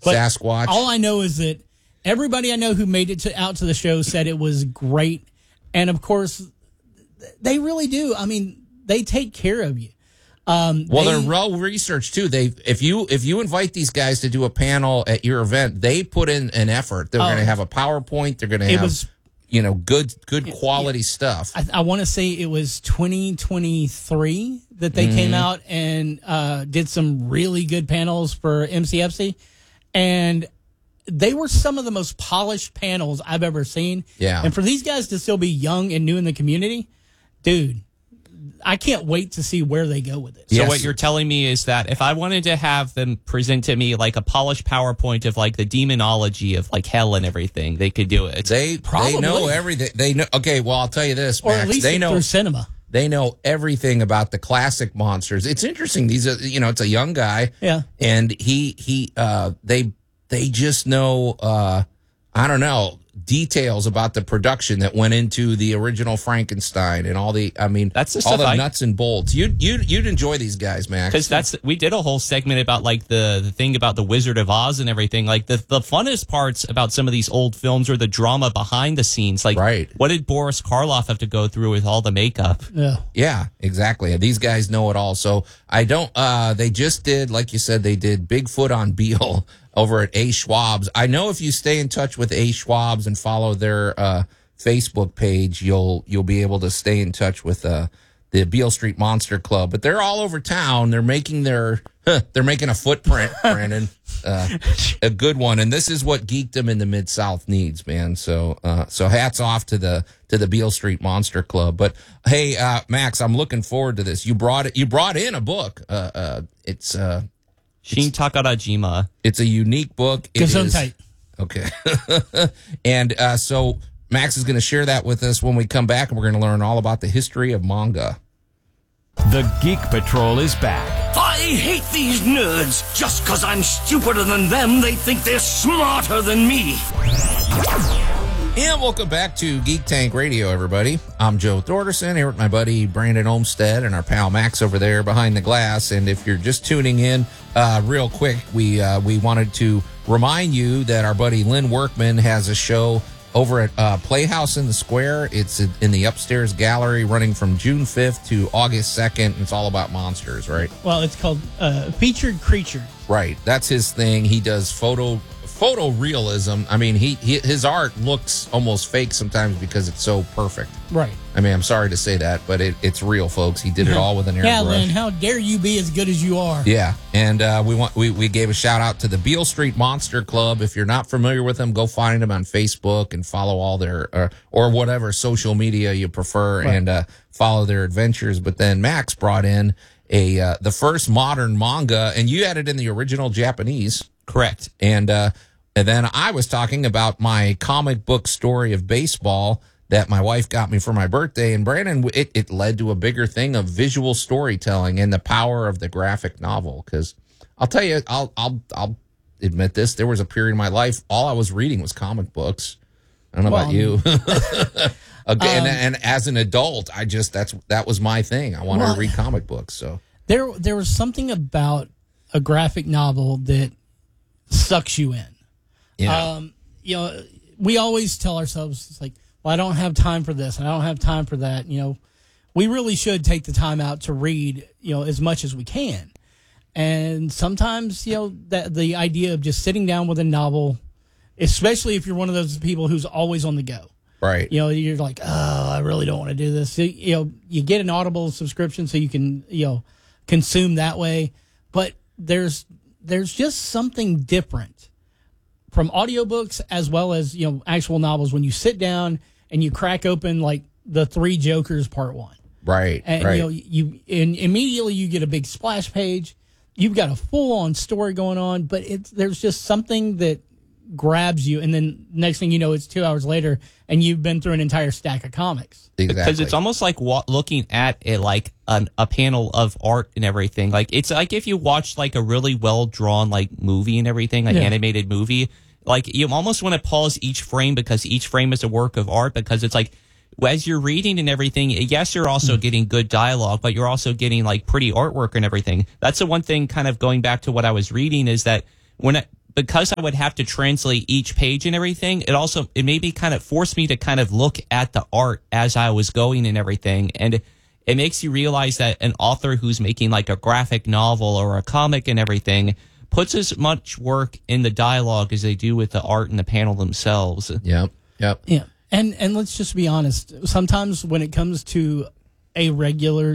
Sasquatch. All I know is that everybody I know who made it out to the show said it was great. And, of course, they really do. I mean, they take care of you. They're well researched too. If you invite these guys to do a panel at your event, they put in an effort. They're going to have a PowerPoint. They're going to have good quality stuff. I want to say it was 2023 that they came out and did some really good panels for MCFC, and they were some of the most polished panels I've ever seen. Yeah, and for these guys to still be young and new in the community, dude, I can't wait to see where they go with it. So what you're telling me is that if I wanted to have them present to me like a polished PowerPoint of like the demonology of like hell and everything, they could do it. They know everything. They know. Okay, well, I'll tell you this, Max. Or at least they know through cinema. They know everything about the classic monsters. It's interesting. These are, it's a young guy. Yeah. And they just know, I don't know, details about the production that went into the original Frankenstein and all the nuts and bolts. You'd enjoy these guys, Max. Because we did a whole segment about like the thing about the Wizard of Oz and everything. Like the funnest parts about some of these old films are the drama behind the scenes. Like, what did Boris Karloff have to go through with all the makeup? Yeah, exactly. These guys know it all. So they just did, like you said, they did Bigfoot on Beale over at A. Schwab's. I know if you stay in touch with A. Schwab's and follow their Facebook page, you'll be able to stay in touch with the Beale Street Monster Club. But they're all over town. They're making a footprint, Brandon, a good one. And this is what geekdom in the Mid-South needs, man. So hats off to the Beale Street Monster Club. But hey, Max, I'm looking forward to this. You brought in a book. It's Shin Takarajima. It's a unique book. Gesundheit. Okay. And so Max is going to share that with us when we come back, and we're going to learn all about the history of manga. The Geek Patrol is back. I hate these nerds. Just because I'm stupider than them, they think they're smarter than me. And welcome back to Geek Tank Radio, everybody. I'm Joe Thorderson here with my buddy Brandon Olmsted and our pal Max over there behind the glass. And if you're just tuning in, real quick, we wanted to remind you that our buddy Lynn Workman has a show over at Playhouse in the Square. It's in the upstairs gallery, running from June 5th to August 2nd. And it's all about monsters, right? Well, it's called Featured Creature. Right. That's his thing. He does photorealism. I mean, his art looks almost fake sometimes because it's so perfect. Right. I mean, I'm sorry to say that, but it's real, folks. He did it all with an airbrush. Yeah, Lynn, how dare you be as good as you are? Yeah, and we gave a shout out to the Beale Street Monster Club. If you're not familiar with them, go find them on Facebook and follow all their or whatever social media you prefer, and follow their adventures. But then Max brought in the first modern manga, and you had it in the original Japanese. Correct. And then I was talking about my comic book story of baseball that my wife got me for my birthday. And Brandon, it led to a bigger thing of visual storytelling and the power of the graphic novel. Because I'll tell you, I'll admit this. There was a period in my life, all I was reading was comic books. I don't know about you. And as an adult, that was my thing. I wanted to read comic books. So there was something about a graphic novel that sucks you in. Yeah. We always tell ourselves, it's like, well, I don't have time for this, and I don't have time for that. We really should take the time out to read, as much as we can. And sometimes, the idea of just sitting down with a novel, especially if you're one of those people who's always on the go. Right. You're like, oh, I really don't want to do this. So, you get an Audible subscription so you can, consume that way. But there's just something different from audiobooks as well as, actual novels when you sit down and you crack open like the Three Jokers Part 1. Right. And and immediately you get a big splash page. You've got a full-on story going on, but there's just something that grabs you, and then next thing you know, it's 2 hours later and you've been through an entire stack of comics. Exactly. Because it's almost like looking at it like a panel of art and everything. Like it's like if you watch like a really well drawn like movie and everything, like animated movie, like you almost want to pause each frame because each frame is a work of art, because it's like as you're reading and everything, yes, you're also getting good dialogue, but you're also getting like pretty artwork and everything. That's the one thing kind of going back to what I was reading is that because I would have to translate each page and everything, it made me kind of force me to kind of look at the art as I was going and everything. And it makes you realize that an author who's making like a graphic novel or a comic and everything puts as much work in the dialogue as they do with the art and the panel themselves. Yep. Yeah. And let's just be honest. Sometimes when it comes to a regular,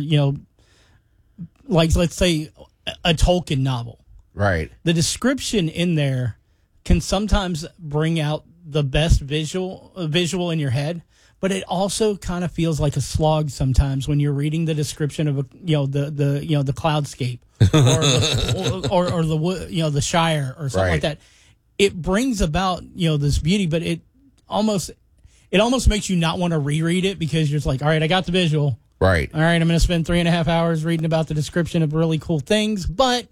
like let's say a Tolkien novel, Right. the description in there can sometimes bring out the best visual in your head, but it also kind of feels like a slog sometimes when you're reading the description of the cloudscape or the the Shire or something like that. It brings about this beauty, but it almost makes you not want to reread it because you're just like, all right, I got the visual. Right. All right, I'm going to spend 3.5 hours reading about the description of really cool things, but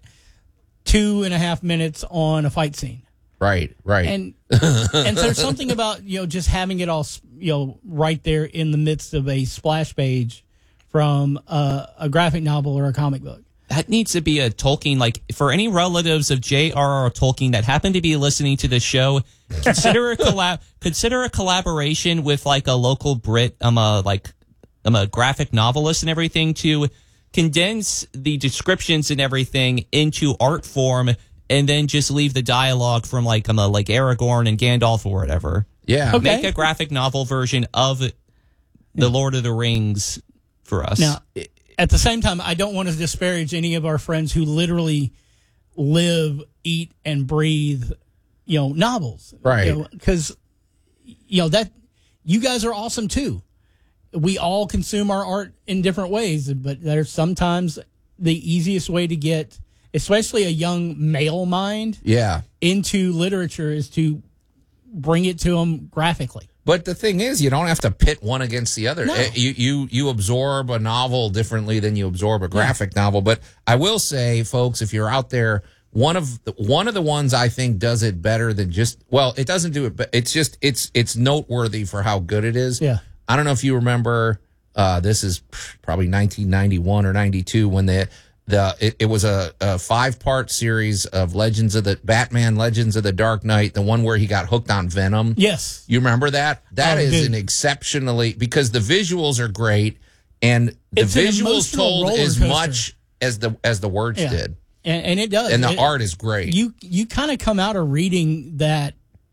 2.5 minutes on a fight scene. Right. And there's something about just having it all right there in the midst of a splash page from a graphic novel or a comic book. That needs to be a Tolkien, like for any relatives of J.R.R. Tolkien that happen to be listening to the show, consider a collaboration with like a local Brit, I'm a graphic novelist and everything, to condense the descriptions and everything into art form, and then just leave the dialogue from like Aragorn and Gandalf or whatever. Yeah. Okay. Make a graphic novel version of the Lord of the Rings for us. Now, at the same time, I don't want to disparage any of our friends who literally live, eat, and breathe, novels. Right. Because, that you guys are awesome too. We all consume our art in different ways, but there's sometimes the easiest way to get, especially a young male mind, into literature is to bring it to them graphically. But the thing is, you don't have to pit one against the other. No. You absorb a novel differently than you absorb a graphic novel. But I will say, folks, if you're out there, one of the ones I think does it better than it doesn't do it, but it's noteworthy for how good it is. Yeah. I don't know if you remember. This is probably 1991 or 92 when it was a 5-part series of Batman Legends of the Dark Knight, the one where he got hooked on Venom. Yes. You remember that? That is dude. an exceptionally, because the visuals are great and the It's an visuals emotional told roller as coaster. much as the words did. And it does. And the art is great. You kind of come out of reading that,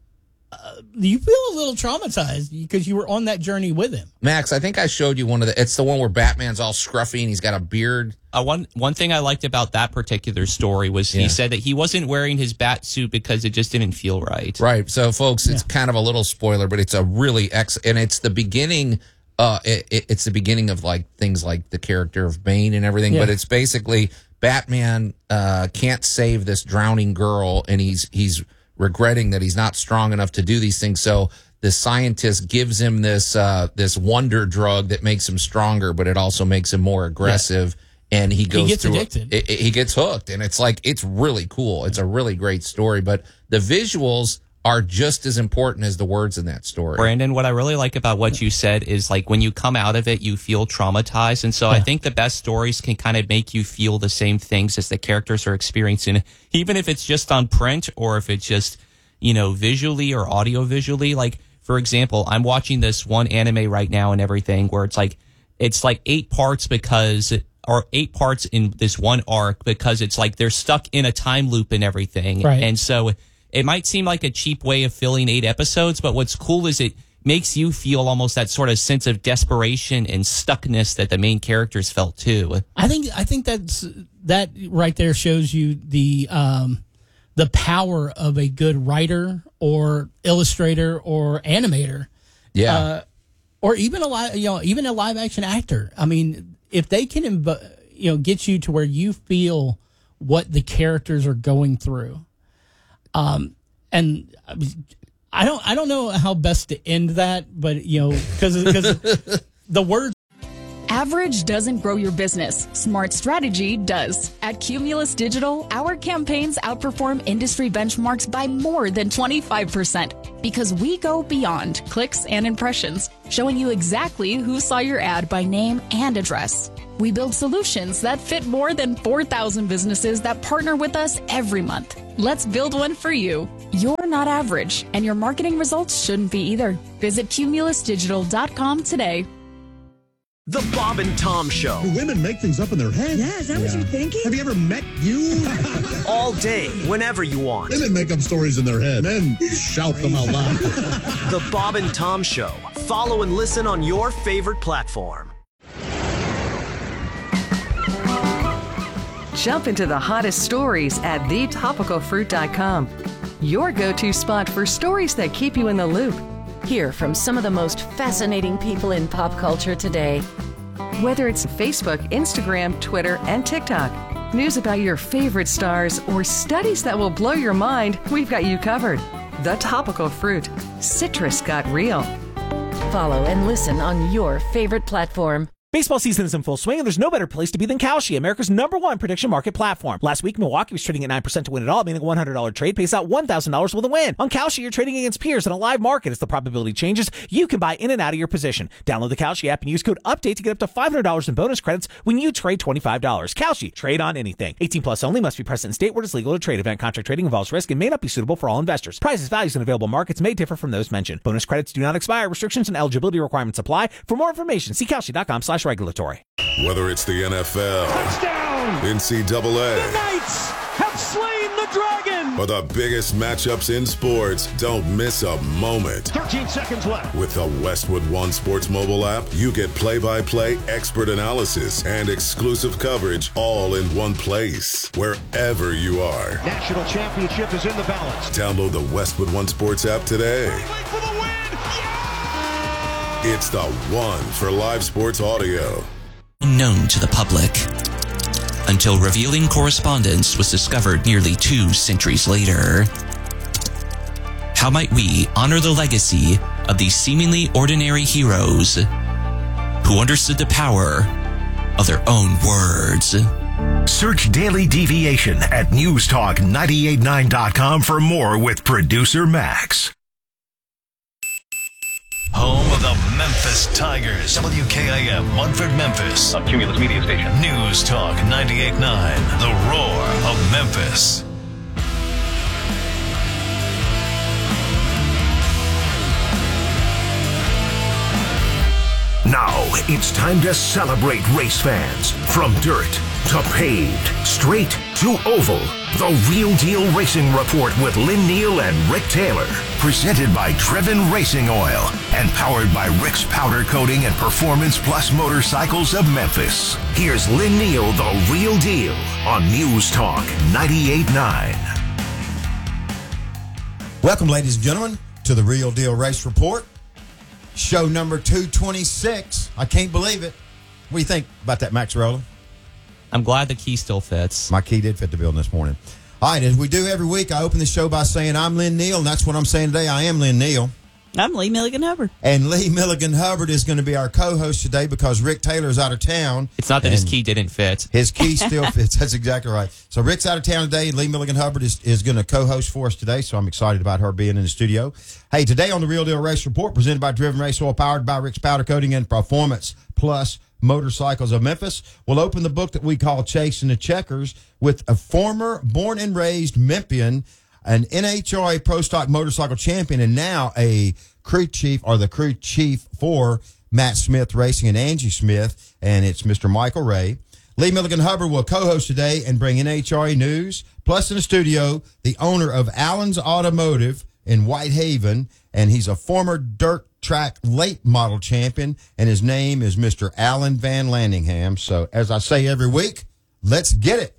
you feel a little traumatized because you were on that journey with him. Max, I think I showed you it's the one where Batman's all scruffy and he's got a beard. One thing I liked about that particular story was he said that he wasn't wearing his bat suit because it just didn't feel right. Right. So, folks, it's kind of a little spoiler, but it's a really and it's the beginning. It's the beginning of like things like the character of Bane and everything. Yeah. But it's basically Batman can't save this drowning girl, and he's regretting that he's not strong enough to do these things. So the scientist gives him this wonder drug that makes him stronger, but it also makes him more aggressive. Yeah. And he gets addicted. He gets hooked, and it's really cool. It's a really great story, but the visuals are just as important as the words in that story. Brandon, what I really like about what you said is like when you come out of it, you feel traumatized. And so I think the best stories can kind of make you feel the same things as the characters are experiencing, even if it's just on print or if it's just, visually or audio visually. Like, for example, I'm watching this one anime right now and everything where it's like 8 parts or 8 parts in this one arc because it's like they're stuck in a time loop and everything. Right. And so it might seem like a cheap way of filling 8 episodes, but what's cool is it makes you feel almost that sort of sense of desperation and stuckness that the main characters felt too. I think that right there shows you the power of a good writer or illustrator or animator. Yeah. Or even a live action actor. I mean, if they can get you to where you feel what the characters are going through. And I don't know how best to end that, but because the words. Average doesn't grow your business. Smart strategy does. At Cumulus Digital, our campaigns outperform industry benchmarks by more than 25% because we go beyond clicks and impressions, showing you exactly who saw your ad by name and address. We build solutions that fit more than 4,000 businesses that partner with us every month. Let's build one for you. You're not average, and your marketing results shouldn't be either. Visit cumulusdigital.com today. The Bob and Tom Show. Do women make things up in their head? Yeah, is that what you're thinking? Have you ever met you? All day, whenever you want. Women make up stories in their head. Men shout them out loud. The Bob and Tom Show. Follow and listen on your favorite platform. Jump into the hottest stories at thetopicalfruit.com. Your go-to spot for stories that keep you in the loop. Hear from some of the most fascinating people in pop culture today. Whether it's Facebook, Instagram, Twitter, and TikTok, news about your favorite stars, or studies that will blow your mind, we've got you covered. The Topical Fruit. Citrus got real. Follow and listen on your favorite platform. Baseball season is in full swing, and there's no better place to be than Kalshi, America's #1 prediction market platform. Last week, Milwaukee was trading at 9% to win it all, meaning a $100 trade pays out $1,000 with a win. On Kalshi, you're trading against peers in a live market. As the probability changes, you can buy in and out of your position. Download the Kalshi app and use code UPDATE to get up to $500 in bonus credits when you trade $25. Kalshi, trade on anything. 18 plus only, must be present in state where it is legal to trade. Event contract trading involves risk and may not be suitable for all investors. Prices, values, and available markets may differ from those mentioned. Bonus credits do not expire. Restrictions and eligibility requirements apply. For more information, see Kalshi.com/regulatory. Whether it's the NFL, touchdown, NCAA, the Knights have slain the dragon, or the biggest matchups in sports, don't miss a moment. 13 seconds left. With the Westwood One Sports mobile app, you get play-by-play expert analysis and exclusive coverage all in one place, wherever you are. National championship is in the balance. Download the Westwood One Sports app today. For the win. Yeah! It's the one for live sports audio. Unknown to the public, until revealing correspondence was discovered nearly 2 centuries later. How might we honor the legacy of these seemingly ordinary heroes who understood the power of their own words? Search Daily Deviation at newstalk989.com for more with producer Max. Home of the Memphis Tigers. WKIM, Munford, Memphis. A Cumulus Media Station. News Talk 98.9. The Roar of Memphis. Now it's time to celebrate race fans. From dirt to paved, straight to oval. The Real Deal Racing Report with Lynn Neal and Rick Taylor. Presented by Driven Racing Oil and powered by Rick's Powder Coating and Performance Plus Motorcycles of Memphis. Here's Lynn Neal, The Real Deal, on News Talk 98.9. Welcome, ladies and gentlemen, to the Real Deal Race Report. Show number 226. I can't believe it. What do you think about that, Max Rolla? I'm glad the key still fits. My key did fit the building this morning. All right, as we do every week, I open the show by saying I'm Lynn Neal, and that's what I'm saying today. I am Lynn Neal. I'm Lee Milligan Hubbard. And Lee Milligan Hubbard is going to be our co-host today because Rick Taylor is out of town. It's not that his key didn't fit. His key still fits. That's exactly right. So Rick's out of town today, and Lee Milligan Hubbard is going to co-host for us today, so I'm excited about her being in the studio. Hey, today on the Real Deal Race Report, presented by Driven Race Oil, powered by Rick's Powder Coating and Performance Plus Motorcycles of Memphis, we'll open the book that we call Chasing the Checkers with a former born and raised Memphian, an NHRA Pro Stock Motorcycle Champion, and now a crew chief, or the crew chief for Matt Smith Racing and Angie Smith, and it's Mr. Michael Ray. Lee Milligan Hubbard will co-host today and bring NHRA news, plus in the studio, the owner of Allen's Automotive in Whitehaven, and he's a former dirt track late model champion, and his name is Mr. Alan Van Landingham. So, as I say every week, let's get it.